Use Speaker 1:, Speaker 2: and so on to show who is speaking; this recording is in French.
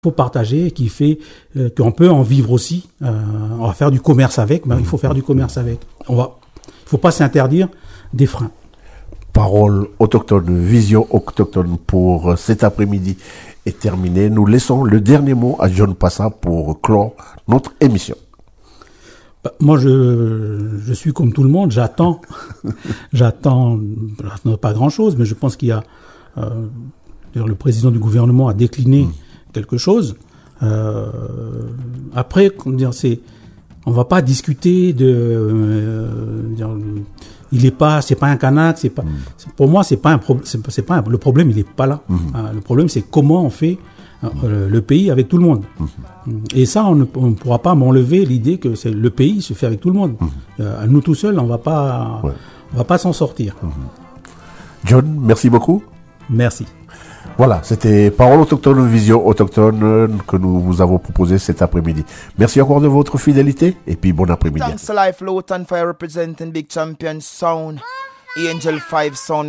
Speaker 1: faut partager, qui fait qu'on peut en vivre aussi. On va faire du commerce avec, mais il faut faire du commerce avec. Il faut pas s'interdire des freins.
Speaker 2: Parole autochtone, vision autochtone pour cet après-midi est terminée. Nous laissons le dernier mot à John Passa pour clore notre émission.
Speaker 1: Moi, je suis comme tout le monde, j'attends pas grand-chose, mais je pense qu'il y a le président du gouvernement a décliné quelque chose. Après, on va pas discuter c'est pas un Kanak, pour moi, c'est pas le problème, il est pas là. Le problème, c'est comment on fait le pays avec tout le monde. Et ça, on ne pourra pas m'enlever l'idée que le pays se fait avec tout le monde. Nous tout seuls, on va pas s'en sortir.
Speaker 2: John, merci beaucoup.
Speaker 1: Merci.
Speaker 2: Voilà, c'était Parole autochtone, vision autochtone que nous vous avons proposé cet après-midi. Merci encore de votre fidélité et puis bon après-midi.
Speaker 3: Thanks to Life Lotan for representing Big Champion Sound, Angel 5 Sound.